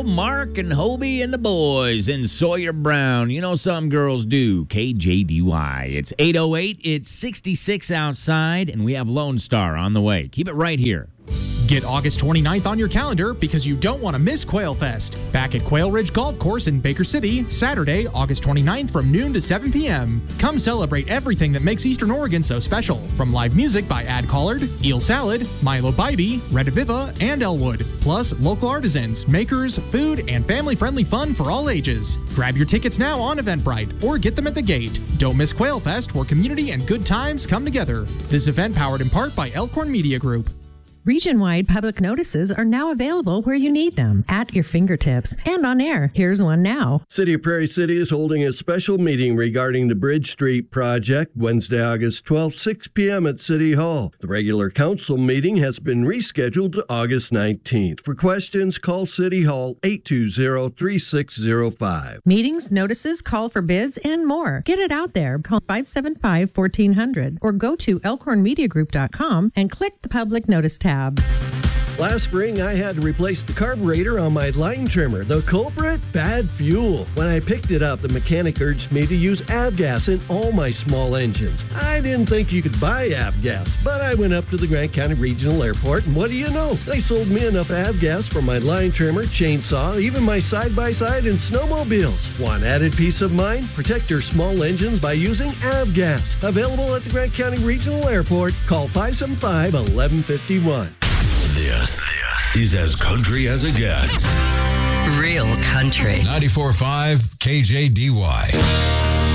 Carol, Mark, and Hobie and the boys and Sawyer Brown. You know some girls do. KJDY. It's 8:08. It's 66 outside, and we have Lone Star on the way. Keep it right here. Get August 29th on your calendar because you don't want to miss Quail Fest. Back at Quail Ridge Golf Course in Baker City, Saturday, August 29th from noon to 7 p.m. Come celebrate everything that makes Eastern Oregon so special. From live music by Ad Collard, Eel Salad, Milo Bybee, Red Aviva, and Elwood. Plus, local artisans, makers, food, and family-friendly fun for all ages. Grab your tickets now on Eventbrite or get them at the gate. Don't miss Quail Fest, where community and good times come together. This event powered in part by Elkhorn Media Group. Region-wide public notices are now available where you need them, at your fingertips, and on air. Here's one now. City of Prairie City is holding a special meeting regarding the Bridge Street project Wednesday, August 12th, 6 p.m. at City Hall. The regular council meeting has been rescheduled to August 19th. For questions, call City Hall 820-3605. Meetings, notices, call for bids, and more. Get it out there. Call 575-1400 or go to elkhornmediagroup.com and click the public notice tab. Last spring, I had to replace the carburetor on my line trimmer. The culprit? Bad fuel. When I picked it up, the mechanic urged me to use avgas in all my small engines. I didn't think you could buy avgas, but I went up to the Grant County Regional Airport, and what do you know? They sold me enough avgas for my line trimmer, chainsaw, even my side-by-side and snowmobiles. Want added peace of mind? Protect your small engines by using avgas. Available at the Grant County Regional Airport. Call 575-1151. This is as country as it gets. Real country. 94.5 KJDY.